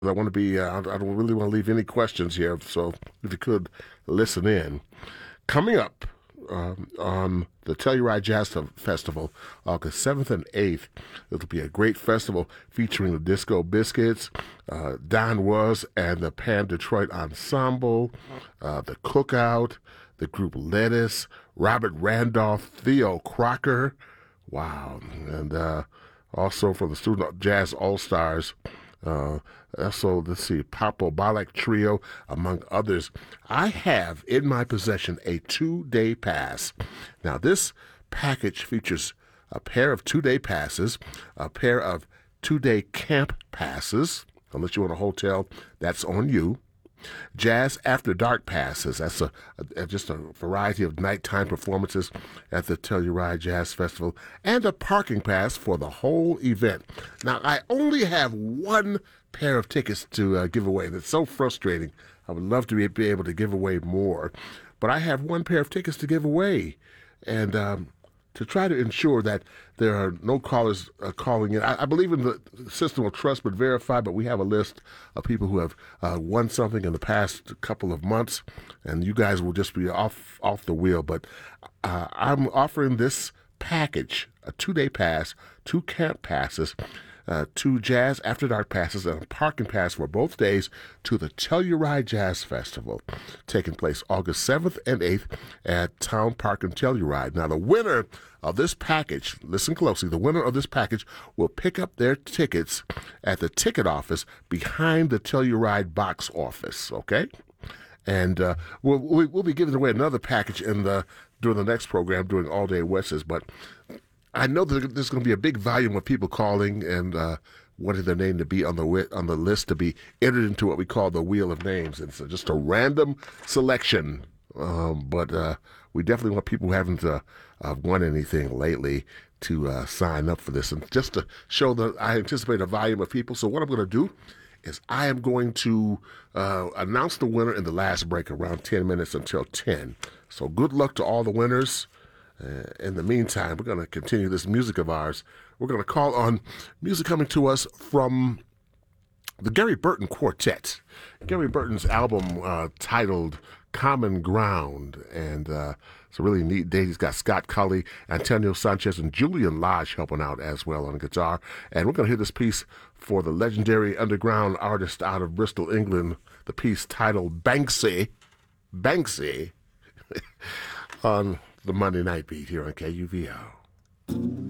I want to be, I don't really want to leave any questions here, so if you could listen in. Coming up on the Telluride Jazz Festival, August 7th and 8th, it'll be a great festival featuring the Disco Biscuits, Don Was and the Pan Detroit Ensemble, the Cookout, the group Lettuce, Robert Randolph, Theo Crocker, wow, and also from the Student Jazz All-Stars, also, let's see, Papo Balak Trio, among others. I have in my possession a 2-day pass. Now, this package features a pair of 2-day passes, a pair of 2-day camp passes, unless you want a hotel, that's on you. Jazz After Dark passes. That's just a variety of nighttime performances at the Telluride Jazz Festival, and a parking pass for the whole event. Now, I only have one pair of tickets to give away. That's so frustrating. I would love to be able to give away more, but I have one pair of tickets to give away, and to try to ensure that there are no callers calling in. I believe in the system of trust but verify, but we have a list of people who have won something in the past couple of months, and you guys will just be off the wheel. But I'm offering this package, a 2-day pass, 2 camp passes, 2 Jazz After Dark passes, and a parking pass for both days to the Telluride Jazz Festival, taking place August 7th and 8th at Town Park in Telluride. Now, the winner of this package, listen closely, the winner of this package will pick up their tickets at the ticket office behind the Telluride box office, okay? And we'll be giving away another package during the next program, during All Day West's, but I know that there's going to be a big volume of people calling and wanting their name to be on the list to be entered into what we call the Wheel of Names. It's just a random selection, but we definitely want people who haven't won anything lately to sign up for this, and just to show that I anticipate a volume of people. So what I'm going to do is I am going to announce the winner in the last break, around 10 minutes until 10. So good luck to all the winners. In the meantime, we're going to continue this music of ours. We're going to call on music coming to us from the Gary Burton Quartet. Gary Burton's album titled Common Ground, and it's a really neat date. He's got Scott Cully, Antonio Sanchez, and Julian Lodge helping out as well on guitar. And we're going to hear this piece for the legendary underground artist out of Bristol, England, the piece titled Banksy, on the Monday Night Beat here on KUVO.